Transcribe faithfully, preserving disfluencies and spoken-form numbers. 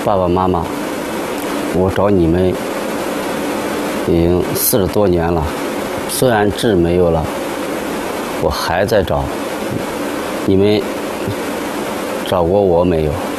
爸爸妈妈，我找你们已经四十多年了，虽然痣没有了，我还在找。你们找过我没有？